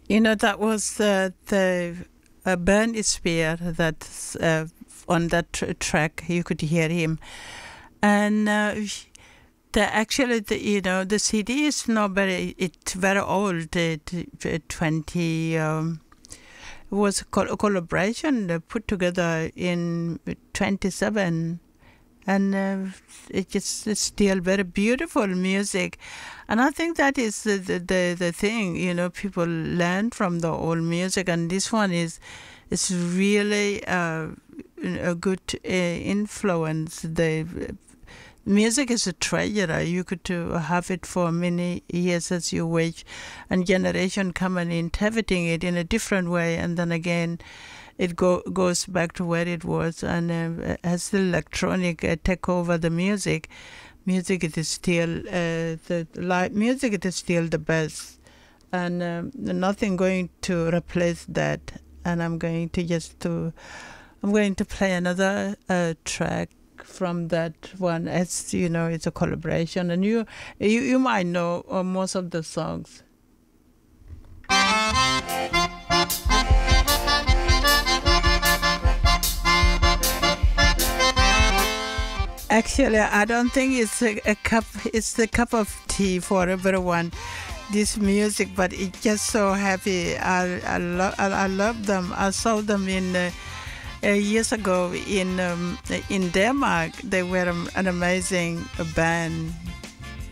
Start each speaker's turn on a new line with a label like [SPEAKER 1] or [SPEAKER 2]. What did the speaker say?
[SPEAKER 1] That was the Bernie Spear that's on that track. You could hear him, and the CD is not it's very old. 20. It was a collaboration put together in 27, and it's still very beautiful music. And I think that is the thing, people learn from the old music, and this one is really a good influence. The music is a treasure. You could have it for many years as you wish, and generation come and interpreting it in a different way, and then again it goes back to where it was. And as the electronic take over the music it is still the live music. It is still the best, and nothing going to replace that. And I'm going to play another track from that one. As you know, it's a collaboration, and you might know most of the songs. Actually, I don't think it's a cup. It's the cup of tea for everyone, this music, but it's just so happy. I love them. I saw them in years ago in Denmark. They were an amazing band.